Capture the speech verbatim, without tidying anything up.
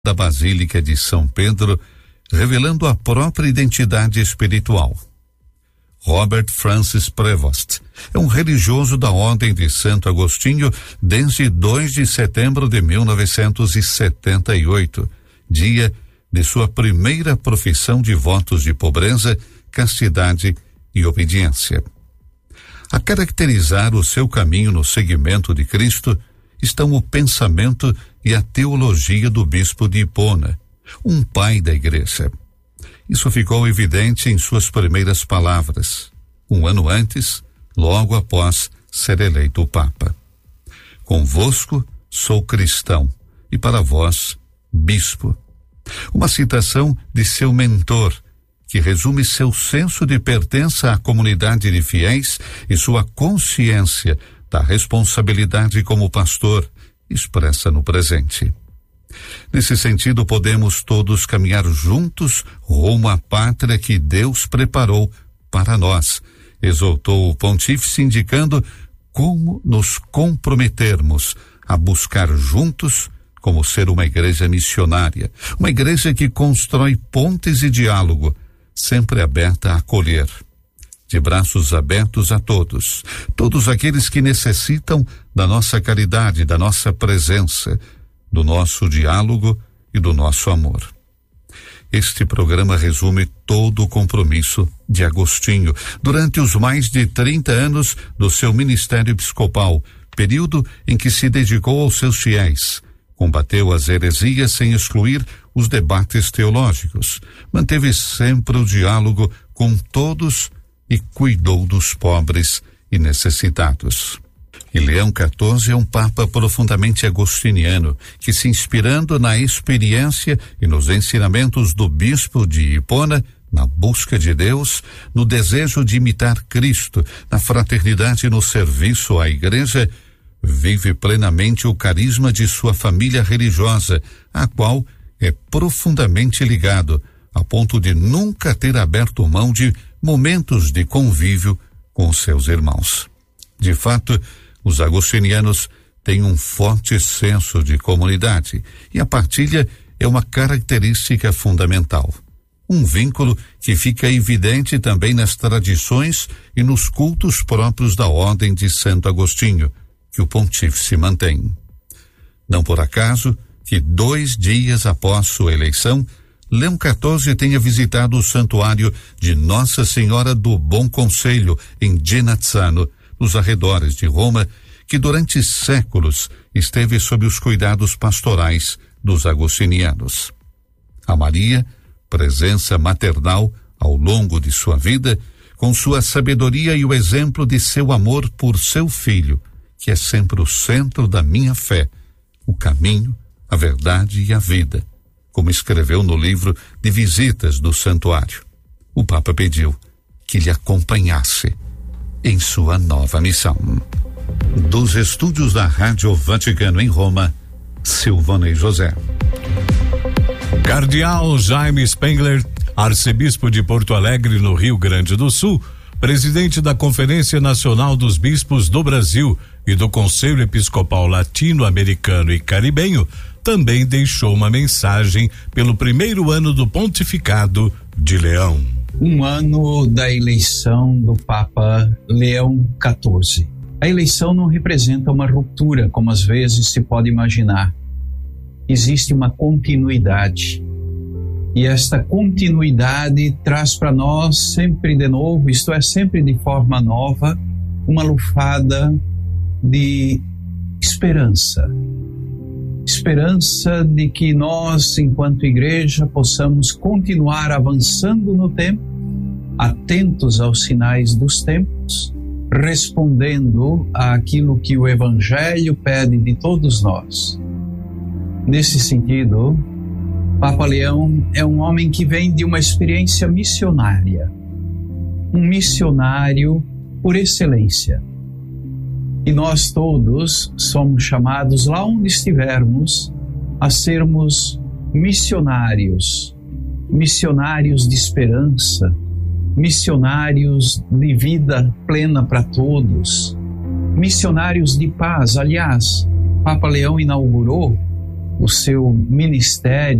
da Basílica de São Pedro, revelando a própria identidade espiritual. Robert Francis Prevost é um religioso da Ordem de Santo Agostinho desde dois de setembro de mil novecentos e setenta e oito, dia de sua primeira profissão de votos de pobreza, castidade e obediência. A caracterizar o seu caminho no seguimento de Cristo estão o pensamento e a teologia do bispo de Hipona, um pai da igreja. Isso ficou evidente em suas primeiras palavras, um ano antes, logo após ser eleito Papa. Convosco sou cristão e para vós, bispo. Uma citação de seu mentor, que resume seu senso de pertença à comunidade de fiéis e sua consciência da responsabilidade como pastor, expressa no presente. Nesse sentido, podemos todos caminhar juntos rumo à pátria que Deus preparou para nós, exortou o pontífice, indicando como nos comprometermos a buscar juntos como ser uma igreja missionária, uma igreja que constrói pontes e diálogo, sempre aberta a acolher, de braços abertos a todos, todos aqueles que necessitam da nossa caridade, da nossa presença, do nosso diálogo e do nosso amor. Este programa resume todo o compromisso de Agostinho durante os mais de trinta anos do seu ministério episcopal, período em que se dedicou aos seus fiéis, combateu as heresias sem excluir os debates teológicos, manteve sempre o diálogo com todos e cuidou dos pobres e necessitados. E Leão quatorze é um papa profundamente agostiniano, que, se inspirando na experiência e nos ensinamentos do bispo de Hipona, na busca de Deus, no desejo de imitar Cristo, na fraternidade e no serviço à igreja, vive plenamente o carisma de sua família religiosa, a qual é profundamente ligado, a ponto de nunca ter aberto mão de momentos de convívio com seus irmãos. De fato, os agostinianos têm um forte senso de comunidade e a partilha é uma característica fundamental. Um vínculo que fica evidente também nas tradições e nos cultos próprios da Ordem de Santo Agostinho, que o pontífice mantém. Não por acaso que dois dias após sua eleição, Leão quatorze tenha visitado o santuário de Nossa Senhora do Bom Conselho, em Genazzano, nos arredores de Roma, que durante séculos esteve sob os cuidados pastorais dos agostinianos. A Maria, presença maternal ao longo de sua vida, com sua sabedoria e o exemplo de seu amor por seu filho, que é sempre o centro da minha fé, o caminho, a verdade e a vida, como escreveu no livro de visitas do santuário. O Papa pediu que lhe acompanhasse em sua nova missão. Dos estúdios da Rádio Vaticano em Roma, Silvana José. Cardeal Jaime Spengler, arcebispo de Porto Alegre, no Rio Grande do Sul, presidente da Conferência Nacional dos Bispos do Brasil e do Conselho Episcopal Latino-Americano e Caribenho, também deixou uma mensagem pelo primeiro ano do pontificado de Leão. Um ano da eleição do Papa Leão quatorze. A eleição não representa uma ruptura, como às vezes se pode imaginar. Existe uma continuidade. E esta continuidade traz para nós sempre de novo, isto é, sempre de forma nova, uma lufada de esperança. Esperança de que nós, enquanto igreja, possamos continuar avançando no tempo, atentos aos sinais dos tempos, respondendo àquilo que o Evangelho pede de todos nós. Nesse sentido, Papa Leão é um homem que vem de uma experiência missionária, um missionário por excelência. E nós todos somos chamados, lá onde estivermos, a sermos missionários, missionários de esperança, missionários de vida plena para todos, missionários de paz. Aliás, Papa Leão inaugurou o seu ministério